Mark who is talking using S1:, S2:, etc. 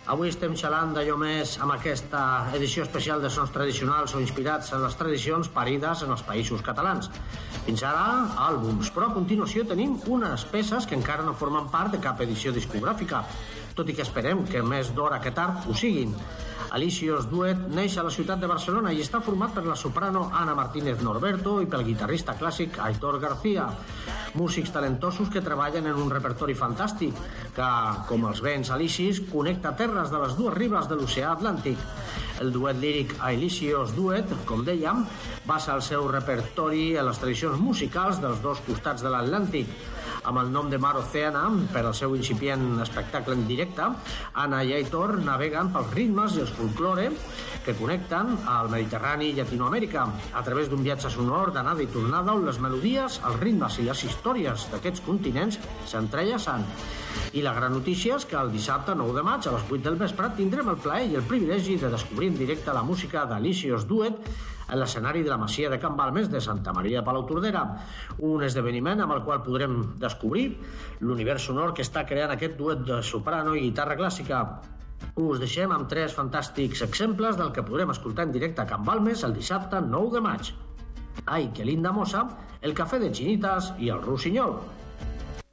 S1: Avui estem xalant d'allò més amb aquesta edició especial de sons tradicionals o inspirats en les tradicions parides en els països catalans. Fins ara, àlbums, però a continuació tenim unes peces que encara no formen part de cap edició discogràfica, tot i que esperem que més d'hora que tard ho siguin. Alicios Duet neix a la ciutat de Barcelona i està format per la soprano Ana Martínez Norberto i pel guitarrista clàssic Aitor García, músics talentosos que treballen en un repertori fantàstic que, com els vents alicis, connecta terres de les dues ribes de l'oceà Atlàntic. El duet líric Alicios Duet, com dèiem, basa el seu repertori en les tradicions musicals dels dos costats de l'Atlàntic. Amb el nom de Mar Oceana, per al seu incipient espectacle en directe, Anna i Aitor naveguen pels ritmes i els folklore que connecten al Mediterrani i Llatinoamèrica a través d'un viatge sonor d'anada i tornada on les melodies, els ritmes i les històries d'aquests continents s'entrellacen. I la gran notícia és que el dissabte 9 de maig a les 8 del vespre tindrem el plaer i el privilegi de descobrir en directe la música d'Alicios Duet en l'escenari de la Masia de Can Balmes de Santa Maria de Palautordera, un esdeveniment amb el qual podrem descobrir l'univers sonor que està creant aquest duet de soprano i guitarra clàssica. Us deixem amb 3 fantàstics exemples del que podrem escoltar en directe a Can Balmes el dissabte 9 de maig. Ai, que linda mossa, el cafè de Chinitas i el rossinyol.